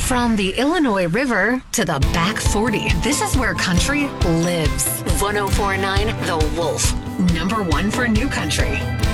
From the Illinois River to the back 40, this is where country lives. 1049 The Wolf, #1 for new country.